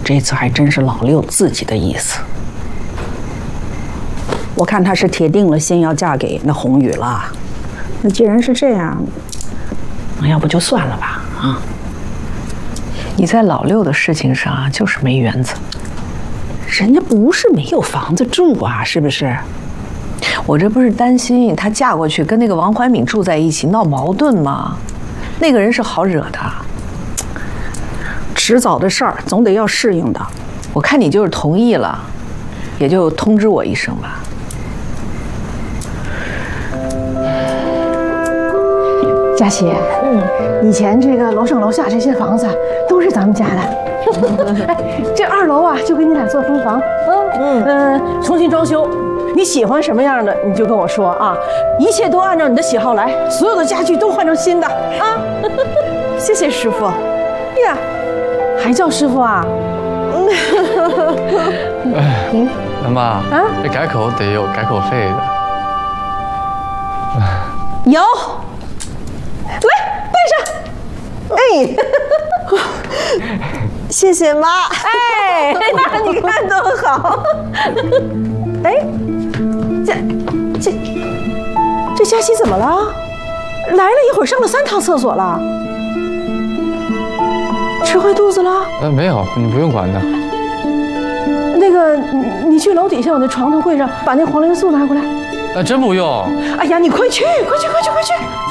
这次还真是老六自己的意思。我看他是铁定了心要嫁给那宏宇了。那既然是这样，那要不就算了吧啊！ 你在老六的事情上啊，就是没原则。 人家不是没有房子住啊，是不是？ 我这不是担心她嫁过去跟那个王怀敏住在一起闹矛盾吗？那个人是好惹的。 迟早的事儿，总得要适应的。 我看你就是同意了，也就通知我一声吧。 佳琪，以前这个楼上楼下这些房子都是咱们家的。哎，这2楼啊，就给你俩做分房，重新装修。你喜欢什么样的，你就跟我说啊，一切都按照你的喜好来，所有的家具都换成新的啊。 谢谢师傅。 呀，还叫师傅啊？ 阿妈啊，你改口得有改口费的。 有。来，戴上。 谢谢妈。 哎，你看多好。哎，这佳琪怎么了？来了一会儿，上了3趟厕所了。吃坏肚子了？ 没有，你不用管他。 那个，你去楼底下我那床头柜上把那黄连素拿过来。 真不用。 哎呀，你快去！